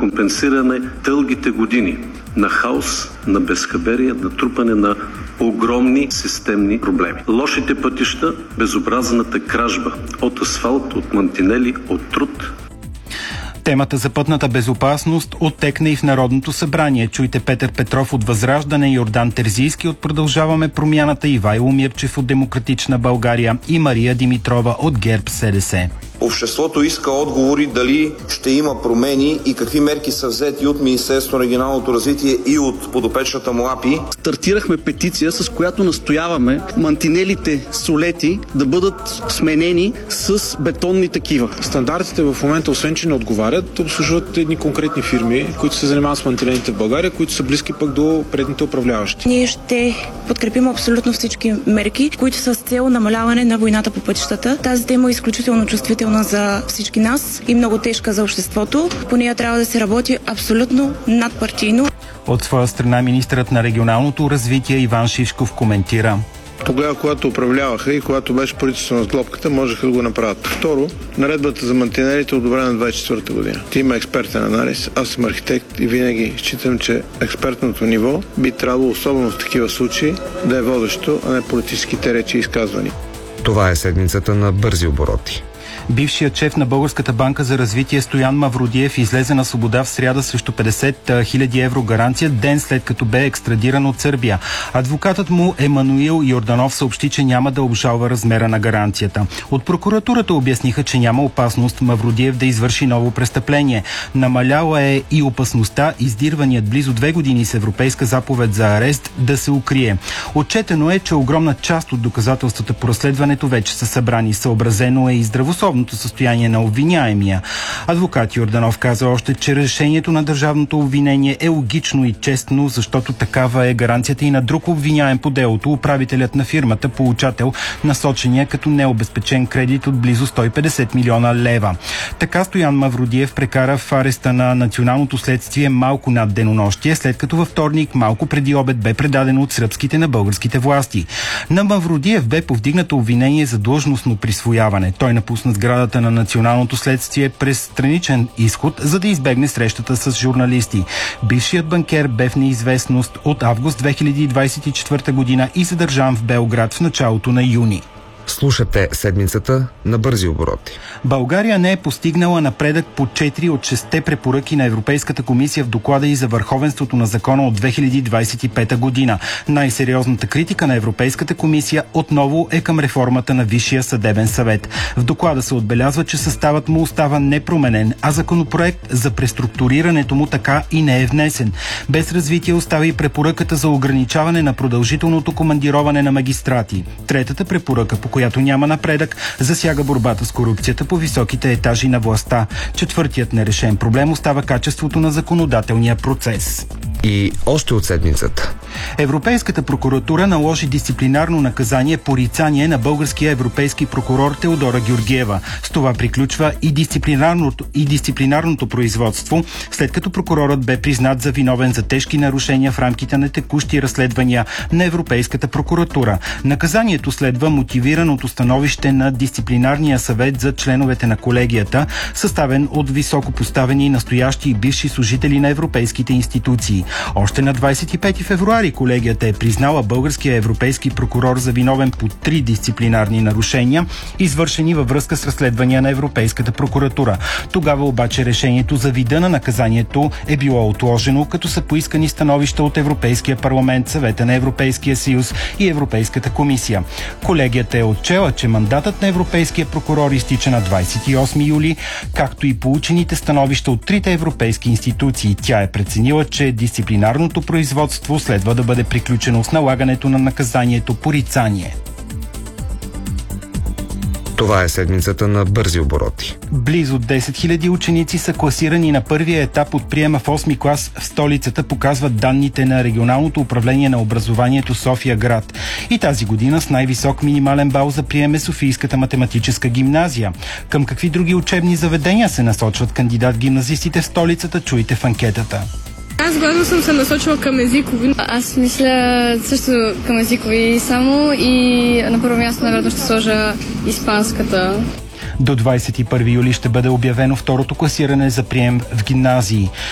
компенсиране дългите години на хаос, на безхаберие, натрупане на огромни системни проблеми. Лошите пътища, безобразната кражба от асфалт, от мантинели, от труд. Темата за пътната безопасност оттекна и в Народното събрание. Чуйте Петър Петров от Възраждане, Йордан Терзийски от Продължаваме промяната, Ивайло Мирчев от Демократична България и Мария Димитрова от ГЕРБ-СДС. Обществото иска отговори дали ще има промени и какви мерки са взети от Министерството на регионалното развитие и от подопечната му АПИ. Стартирахме петиция, с която настояваме мантинелите солети да бъдат сменени с бетонни такива. Стандартите в момента, освен че не отговарят, обслужват едни конкретни фирми, които се занимават с мантинелите в България, които са близки пък до предните управляващи. Ние ще подкрепим абсолютно всички мерки, които са с цел намаляване на войната по пътищата. Тази тема е изключително чувствителна за всички нас и много тежка за обществото. По нея трябва да се работи абсолютно надпартийно. От своя страна министърът на регионалното развитие Иван Шишков коментира. Тогава, когато управляваха и когато беше правителство на сглобката, можеха да го направят. Второ, наредбата за мантинелите е одобрена 24-та година. Ти има експертен анализ, аз съм архитект и винаги считам, че експертното ниво би трябвало, особено в такива случаи, да е водещо, а не политическите речи и изказвания. Това е седмицата на бързи обороти. Бившият шеф на Българската банка за развитие Стоян Мавродиев излезе на свобода в сряда срещу 50 000 евро гаранция, ден след като бе екстрадиран от Сърбия. Адвокатът му Емануил Йорданов съобщи, че няма да обжалва размера на гаранцията. От прокуратурата обясниха, че няма опасност Мавродиев да извърши ново престъпление. Намаляла е и опасността издирваният близо 2 години с европейска заповед за арест да се укрие. Отчетено е, че огромна част от доказателствата по разследването вече са събрани. Съобразено е и здравословното състояние на обвиняемия. Адвокат Йорданов каза още, че решението на държавното обвинение е логично и честно, защото такава е гаранцията и на друг обвиняем по делото, управителят на фирмата, получател на сочения като необезпечен кредит от близо 150 милиона лева. Така Стоян Мавродиев прекара в ареста на националното следствие малко над денонощие, след като във вторник, малко преди обед, бе предаден от сръбските на българските власти. На Мавродиев бе повдигнато обвинение за длъжностно присвояване. Той напусна сградата на националното следствие през страничен изход, за да избегне срещата с журналисти. Бившият банкер бе в неизвестност от август 2024 година и задържан в Белград в началото на юни. Слушате седмицата на бързи обороти. България не е постигнала напредък по 4 от 6 препоръки на Европейската комисия в доклада и за върховенството на закона от 2025 година. Най-сериозната критика на Европейската комисия отново е към реформата на Висшия съдебен съвет. В доклада се отбелязва, че съставът му остава непроменен, а законопроект за преструктурирането му така и не е внесен. Без развитие остава и препоръката за ограничаване на продължителното командироване на магистрати. Третата препоръка, по която няма напредък, засяга борбата с корупцията по високите етажи на властта. Четвъртият нерешен проблем остава качеството на законодателния процес. И още от седмицата. Европейската прокуратура наложи дисциплинарно наказание порицание на българския европейски прокурор Теодора Георгиева. С това приключва и дисциплинарното производство, след като прокурорът бе признат за виновен за тежки нарушения в рамките на текущи разследвания на Европейската прокуратура. Наказанието следва мотивираното становище на дисциплинарния съвет за членовете на колегията, съставен от високопоставени настоящи и бивши служители на европейските институции. Още на 25 февруари колегията е признала българския европейски прокурор за виновен по 3 дисциплинарни нарушения, извършени във връзка с разследвания на Европейската прокуратура. Тогава обаче решението за вида на наказанието е било отложено, като са поискани становища от Европейския парламент, Съвета на Европейския съюз и Европейската комисия. Колегията е отчела, че мандатът на европейския прокурор изтича на 28 юли, както и получените становища от 3 европейски институции. Тя е преценила, че дисциплинарното производство следва да бъде приключено с налагането на наказанието порицание. Това е седмицата на бързи обороти. Близо 10 000 ученици са класирани на първия етап от приема в 8-ми клас в столицата, показват данните на Регионалното управление на образованието София град. И тази година с най-висок минимален бал за прием е Софийската математическа гимназия. Към какви други учебни заведения се насочват кандидат-гимназистите в столицата, чуйте в анкетата. Аз главно съм се насочила към езикови. Аз мисля също към езикови само и на първо място, наверное, ще сложа испанската. До 21 юли ще бъде обявено второто класиране за прием в гимназии.